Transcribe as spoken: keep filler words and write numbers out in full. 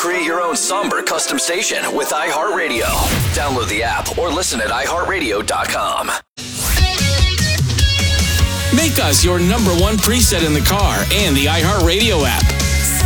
Create your own somber custom station with iHeartRadio. Download the app or listen at i heart radio dot com. Make us your number one preset in the car and the iHeartRadio app.